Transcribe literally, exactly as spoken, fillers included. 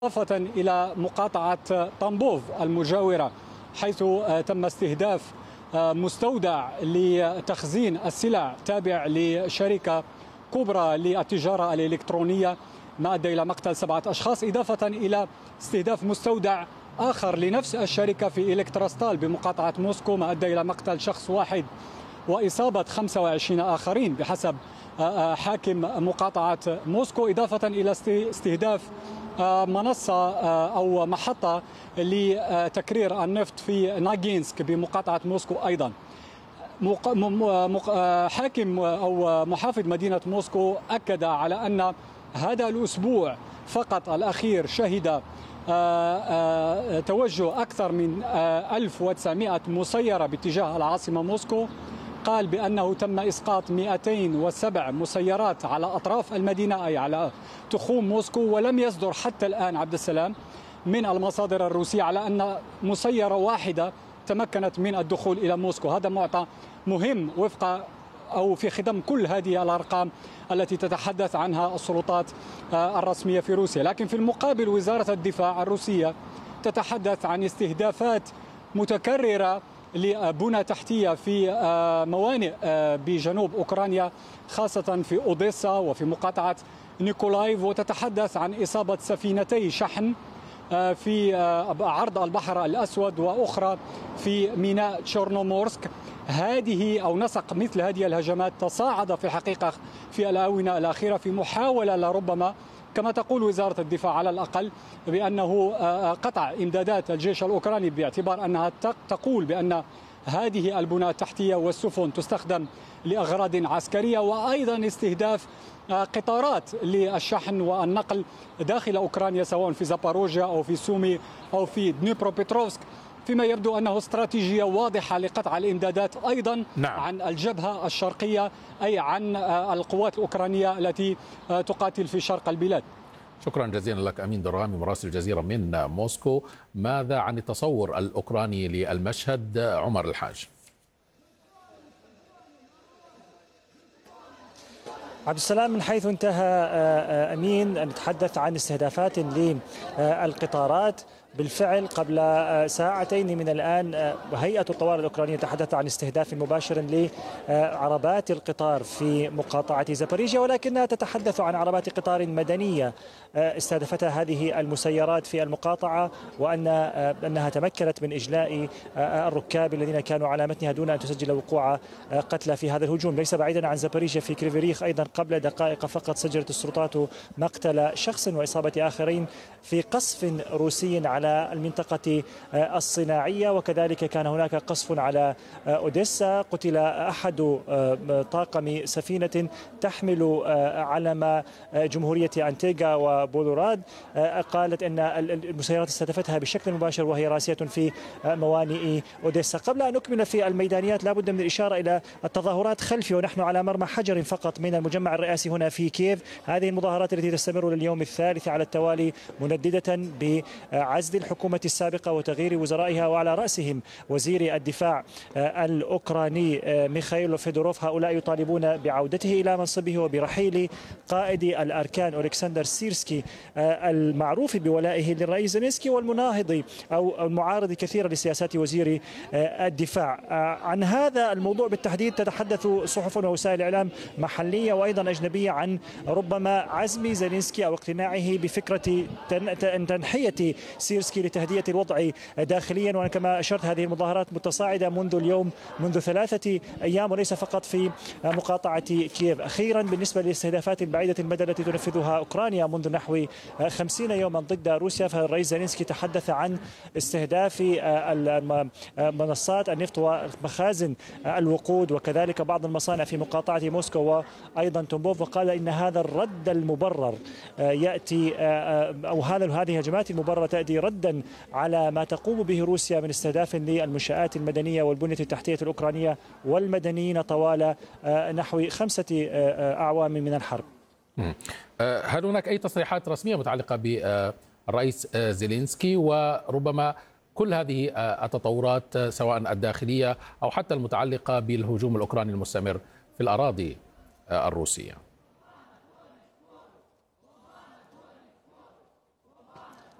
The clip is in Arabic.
إضافة إلى مقاطعة طنبوف المجاورة، حيث تم استهداف مستودع لتخزين السلع تابع لشركة كبرى للتجارة الإلكترونية، ما أدى إلى مقتل سبعة أشخاص، إضافة إلى استهداف مستودع آخر لنفس الشركة في إلكتراستال بمقاطعة موسكو، ما أدى إلى مقتل شخص واحد وإصابة خمسة وعشرين آخرين بحسب حاكم مقاطعة موسكو، إضافة إلى استهداف منصة أو محطة لتكرير النفط في ناجينسك بمقاطعة موسكو أيضا. حاكم أو محافظ مدينة موسكو أكد على أن هذا الأسبوع فقط الأخير شهد توجه أكثر من ألف وتسعمائة مسيرة باتجاه العاصمة موسكو. قال بأنه تم إسقاط مئتين وسبع مسيرات على أطراف المدينة، أي على تخوم موسكو، ولم يصدر حتى الآن عبد السلام من المصادر الروسية على أن مسيرة واحدة تمكنت من الدخول إلى موسكو. هذا معطى مهم وفق أو في خدم كل هذه الأرقام التي تتحدث عنها السلطات الرسمية في روسيا. لكن في المقابل وزارة الدفاع الروسية تتحدث عن استهدافات متكررة لبنى تحتية في موانئ بجنوب أوكرانيا، خاصة في أوديسا وفي مقاطعة نيكولايف، وتتحدث عن إصابة سفينتي شحن في عرض البحر الأسود وأخرى في ميناء تشورنومورسك. هذه أو نسق مثل هذه الهجمات تصاعد في الحقيقة في الآونة الأخيرة في محاولة لربما كما تقول وزارة الدفاع على الأقل بأنه قطع إمدادات الجيش الأوكراني، باعتبار أنها تقول بأن هذه البنى التحتية والسفن تستخدم لأغراض عسكرية، وأيضا استهداف قطارات للشحن والنقل داخل أوكرانيا سواء في زاباروجيا أو في سومي أو في دنيبروبيتروفسك، فيما يبدو أنه استراتيجية واضحة لقطع الإمدادات أيضا نعم. عن الجبهة الشرقية، أي عن القوات الأوكرانية التي تقاتل في شرق البلاد. شكرا جزيلا لك أمين درغامي مراسل الجزيرة من موسكو. ماذا عن التصور الأوكراني للمشهد عمر الحاج؟ عبد السلام، من حيث انتهى أمين نتحدث عن استهدافات للقطارات. بالفعل قبل ساعتين من الآن هيئة الطوارئ الأوكرانية تحدثت عن استهداف مباشر لعربات القطار في مقاطعة زابوريجيا، ولكنها تتحدث عن عربات قطار مدنية استهدفتها هذه المسيرات في المقاطعة، وأن أنها تمكنت من إجلاء الركاب الذين كانوا على متنها دون أن تسجل وقوع قتلى في هذا الهجوم. ليس بعيدا عن زابوريجيا في كريفيريخ أيضا قبل دقائق فقط سجلت السلطات مقتل شخص وإصابة آخرين في قصف روسي على المنطقة الصناعية، وكذلك كان هناك قصف على أوديسا، قتل أحد طاقم سفينة تحمل علم جمهورية أنتيغا وبولوراد. قالت أن المسيرات استهدفتها بشكل مباشر وهي راسية في موانئ أوديسا. قبل أن نكمل في الميدانيات لابد من الإشارة إلى التظاهرات خلفي، ونحن على مرمى حجر فقط من المجمع الرئاسي هنا في كييف. هذه المظاهرات التي تستمر لليوم الثالث على التوالي منددة بعزل الحكومة السابقة وتغيير وزرائها، وعلى رأسهم وزير الدفاع الأوكراني ميخائيل فيدوروف. هؤلاء يطالبون بعودته إلى منصبه وبرحيل قائد الأركان أولكسندر سيرسكي المعروف بولائه للرئيس زيلينسكي والمناهض أو المعارض كثيرا لسياسات وزير الدفاع. عن هذا الموضوع بالتحديد تتحدث صحف ووسائل إعلام محلية وأيضا أجنبية عن ربما عزم زيلينسكي أو اقتناعه بفكرة تنحية سيرسكي لتهدئة الوضع داخليا. وكما أشرت هذه المظاهرات متصاعدة منذ اليوم منذ ثلاثة أيام وليس فقط في مقاطعة كييف. أخيرا بالنسبة للاستهدافات البعيدة المدى التي تنفذها أوكرانيا منذ نحو خمسين يوما ضد روسيا، فالرئيس زيلينسكي تحدث عن استهداف منصات النفط ومخازن الوقود وكذلك بعض المصانع في مقاطعة موسكو وأيضا تنبوف، وقال إن هذا الرد المبرر يأتي أو هذا هذه الهجمات المبررة تأتي ردا على ما تقوم به روسيا من استهداف للمنشآت المدنية والبنية التحتية الأوكرانية والمدنيين طوال نحو خمسة أعوام من الحرب. هل هناك أي تصريحات رسمية متعلقة بالرئيس زيلينسكي وربما كل هذه التطورات سواء الداخلية أو حتى المتعلقة بالهجوم الأوكراني المستمر في الأراضي الروسية؟